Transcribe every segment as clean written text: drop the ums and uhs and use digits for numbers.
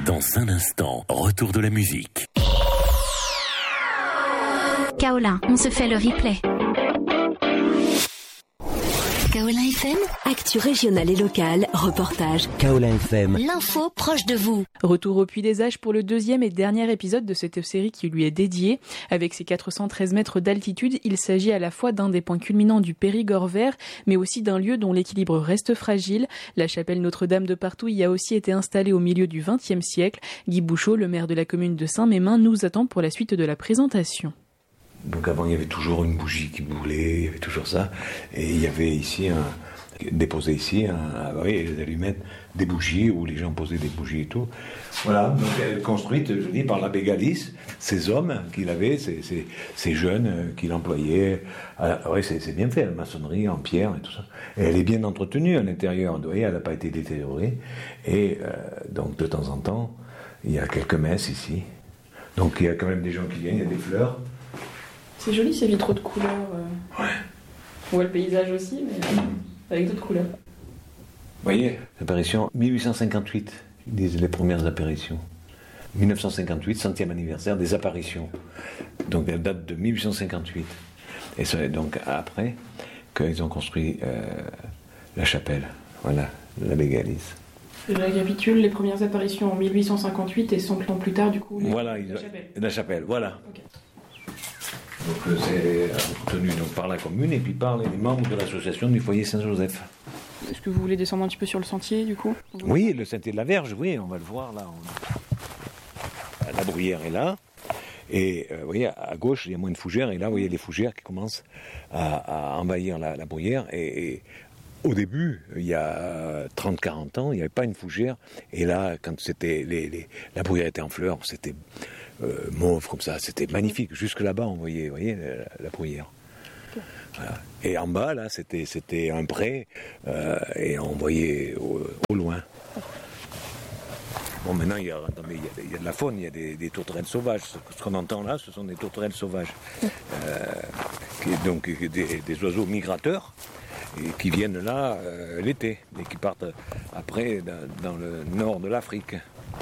Dans un instant, retour de la musique. Kaolin, on se fait le replay. Kaolin FM, actu régionale et locale, reportage. Kaolin FM, l'info proche de vous. Retour au Puy des Âges pour le deuxième et dernier épisode de cette série qui lui est dédiée. Avec ses 413 mètres d'altitude, il s'agit à la fois d'un des points culminants du Périgord vert, mais aussi d'un lieu dont l'équilibre reste fragile. La chapelle Notre-Dame de Partouille a aussi été installée au milieu du XXe siècle. Guy Bouchot, le maire de la commune de Saint-Mémin, nous attend pour la suite de la présentation. Donc avant, il y avait toujours une bougie qui brûlait, il y avait toujours ça. Et il y avait ici, déposé ici, des allumettes, des bougies, où les gens posaient des bougies et tout. Voilà, donc elle est construite, je dis, par l'abbé Galis, ces hommes qu'il avait, ces jeunes qu'il employait. C'est bien fait, la maçonnerie en pierre et tout ça. Et elle est bien entretenue à l'intérieur, vous voyez, elle n'a pas été détériorée. Et donc de temps en temps, il y a quelques messes ici. Donc il y a quand même des gens qui viennent, il y a des fleurs. C'est joli ces vitraux de couleurs. Ouais. On voit le paysage aussi, mais avec d'autres couleurs. Vous voyez, l'apparition 1858, ils disent les premières apparitions. 1958, 100e anniversaire des apparitions. Donc elle date de 1858. Et c'est donc après qu'ils ont construit la chapelle, voilà, l'abbé Galis. Je récapitule, les premières apparitions en 1858 et 100 ans plus tard, du coup, voilà, la chapelle, voilà. Okay. Donc c'est entretenu donc, par la commune et puis par les membres de l'association du foyer Saint-Joseph. Est-ce que vous voulez descendre un petit peu sur le sentier du coup ? Oui, le sentier de la Verge, oui, on va le voir là. La bruyère est là. Et vous voyez, à gauche, il y a moins de fougères. Et là, vous voyez les fougères qui commencent à envahir la bruyère. Et au début, il y a 30-40 ans, il n'y avait pas une fougère. Et là, quand c'était la bruyère était en fleurs, c'était mauve comme ça, c'était magnifique. Jusque là-bas, on voyait, vous voyez, la bruyère. Voilà. Et en bas, là, c'était un pré, et on voyait au loin. Bon, maintenant, il y a de la faune, il y a des tourterelles sauvages. Ce qu'on entend là, ce sont des tourterelles sauvages. Donc, des oiseaux migrateurs, et qui viennent là l'été, et qui partent après dans le nord de l'Afrique.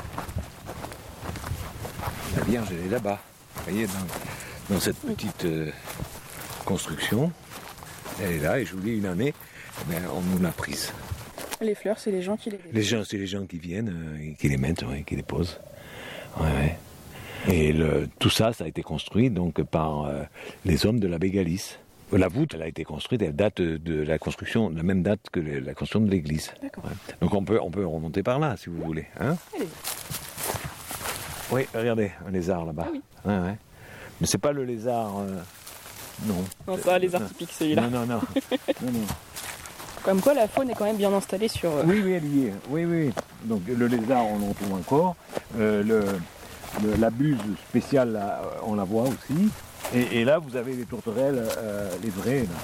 La Vierge, elle est là-bas. Vous voyez, dans cette petite construction, elle est là, et je vous dis, une année, on nous l'a prise. Les fleurs, c'est les gens qui c'est les gens qui viennent, qui les mettent, qui les posent. Ouais. Et tout ça, ça a été construit donc par les hommes de l'abbé Galis. La voûte, elle a été construite, elle date de la construction, la même date que la construction de l'église. D'accord. Ouais. Donc on peut remonter par là, si vous voulez. Hein ? Allez. Oui, regardez, un lézard là-bas. Ah oui. Ouais. Mais c'est pas le lézard... non. Non, ça, lézard typique, celui-là. Non. Comme quoi, la faune est quand même bien installée sur... Oui, elle y est. Oui. Donc le lézard, on le retrouve encore. La buse spéciale, là, on la voit aussi. Et là, vous avez les tourterelles, les vraies, là.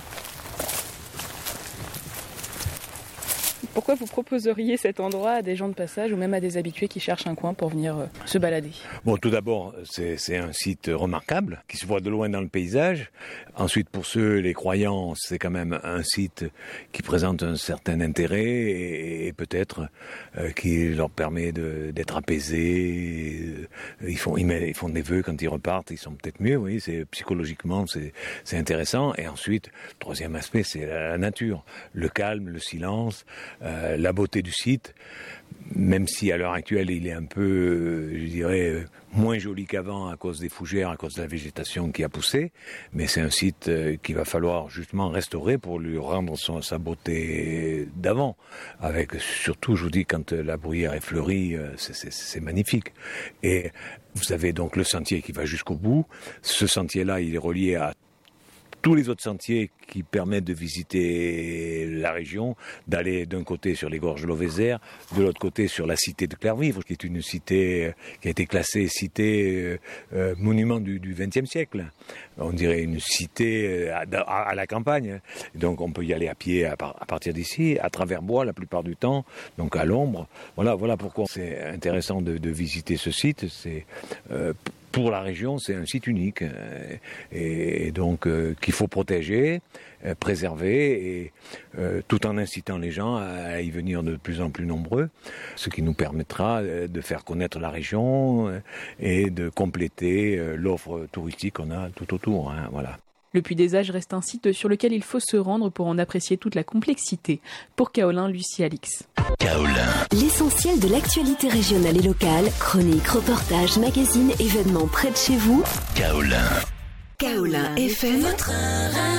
Pourquoi vous proposeriez cet endroit à des gens de passage ou même à des habitués qui cherchent un coin pour venir se balader ? Bon, tout d'abord, c'est un site remarquable qui se voit de loin dans le paysage. Ensuite, pour les croyants, c'est quand même un site qui présente un certain intérêt et peut-être qui leur permet d'être apaisés. Ils font des vœux quand ils repartent, ils sont peut-être mieux. Vous voyez, psychologiquement, c'est intéressant. Et ensuite, troisième aspect, c'est la nature, le calme, le silence. La beauté du site, même si à l'heure actuelle il est un peu, je dirais, moins joli qu'avant à cause des fougères, à cause de la végétation qui a poussé, mais c'est un site qu'il va falloir justement restaurer pour lui rendre sa beauté d'avant. Avec surtout, je vous dis, quand la bruyère est fleurie, c'est magnifique. Et vous avez donc le sentier qui va jusqu'au bout. Ce sentier-là, il est relié à tous les autres sentiers qui permettent de visiter la région, d'aller d'un côté sur les gorges de l'Auvézère, de l'autre côté sur la cité de Clervivre, qui est une cité qui a été classée cité monument du XXe siècle. On dirait une cité à la campagne. Donc on peut y aller à pied à partir d'ici, à travers bois la plupart du temps, donc à l'ombre. Voilà pourquoi c'est intéressant de visiter ce site. C'est pour la région, c'est un site unique et donc qu'il faut protéger, préserver et tout en incitant les gens à y venir de plus en plus nombreux, ce qui nous permettra de faire connaître la région et de compléter l'offre touristique qu'on a tout autour. Voilà. Le Puy des Âges reste un site sur lequel il faut se rendre pour en apprécier toute la complexité. Pour Kaolin, Lucie Alix. Kaolin. L'essentiel de l'actualité régionale et locale, chroniques, reportages, magazines, événements près de chez vous. Kaolin. Kaolin FM.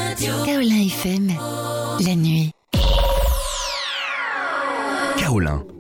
Kaolin FM, la nuit. Kaolin.